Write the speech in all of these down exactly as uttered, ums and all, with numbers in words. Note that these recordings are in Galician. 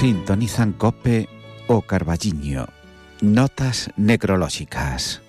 Sintonizan Cope o Carballiño. Notas necrolóxicas.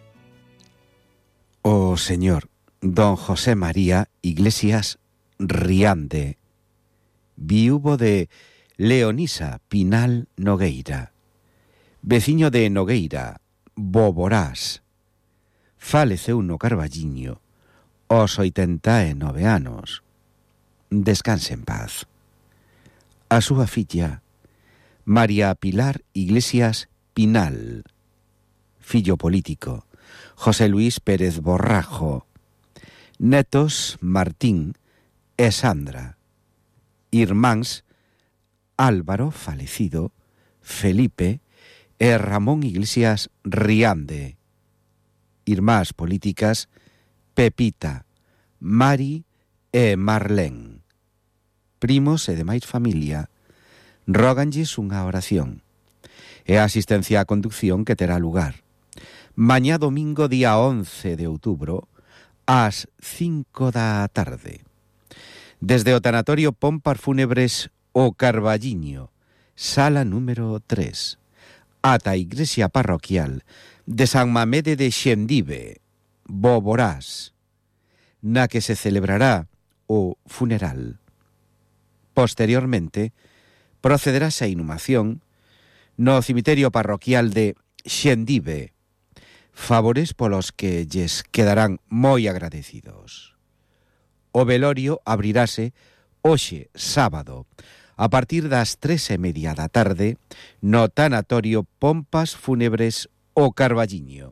O señor don José María Iglesias Riande, viúvo de Leonisa Pinal Nogueira, veciño de Nogueira, Boborás, faleceu no Carballiño aos oitenta e nove anos. Descanse en paz. A súa filla, María Pilar Iglesias Pinal, fillo político, José Luis Pérez Borrajo, netos Martín e Sandra, irmáns Álvaro falecido, Felipe e Ramón Iglesias Riande, irmás políticas Pepita, Mari e Marlén, primos e demais familia, róganlles unha oración e a asistencia á conducción que terá lugar mañá domingo día once de outubro ás cinco da tarde desde o tanatorio Pompas Fúnebres o Carballiño, sala número tres, ata a igrexa parroquial de San Mamede de Xendive, Boborás, na que se celebrará o funeral. Posteriormente, procederase a inhumación no cemiterio parroquial de Xendive, favores polos que lles quedarán moi agradecidos. O velorio abrirase hoxe, sábado, a partir das tres e media da tarde, no tanatorio Pompas Fúnebres o Carballiño.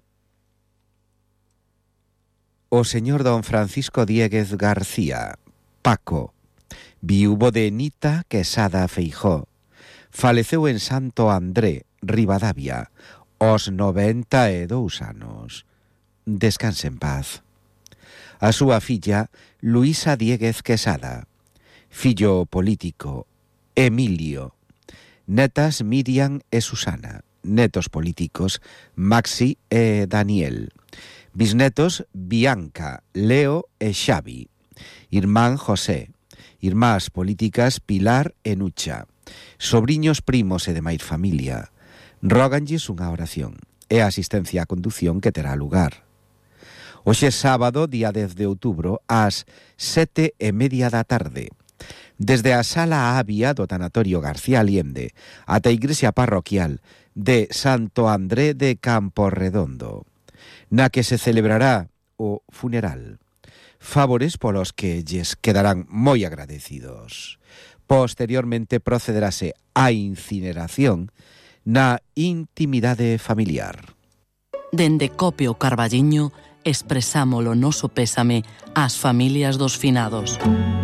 O señor don Francisco Diéguez García, Paco, viúvo de Nita Quesada Feijó, faleceu en Santo André, Ribadavia, aos noventa e dous anos. Descanse en paz. A súa filla, Luisa Diéguez Quesada, fillo político, Emilio, netas Miriam e Susana, netos políticos, Maxi e Daniel, bisnetos Bianca, Leo e Xavi, irmán José, irmás políticas Pilar e Nucha, sobriños, primos e demais familia, róganlles unha oración e a asistencia á condución que terá lugar. Hoxe sábado, día dez de outubro, ás sete e media da tarde, desde a sala Avia do tanatorio García Allende ata a igrexa parroquial de Santo André de Camporredondo, na que se celebrará o funeral, favores polos que lles quedarán moi agradecidos. Posteriormente procederase á incineración na intimidade familiar. Dende Cope o Carballiño expresamos o noso pésame ás familias dos finados.